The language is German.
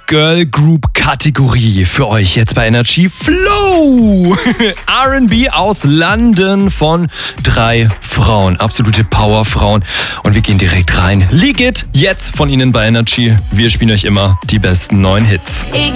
Girl Group Kategorie für euch jetzt bei Energy Flow. R&B aus London von 3 Frauen, absolute Powerfrauen. Und wir gehen direkt rein. Leak It jetzt von ihnen bei Energy. Wir spielen euch immer die besten neuen Hits. Egal